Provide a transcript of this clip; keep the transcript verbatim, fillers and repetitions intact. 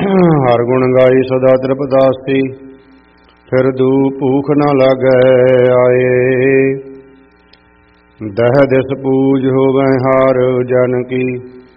ਹਰ ਗੁਣ ਗਾਈ ਸਦਾ ਤ੍ਰਿਪਦਾਸੀ, ਫਿਰ ਦੂ ਭੂਖ ਨ ਲਾਗੈ ਆਏ। ਦਹ ਦਿਸ ਪੂਜ ਹੋਵੈ ਹਾਰ ਜਨ ਕੀ,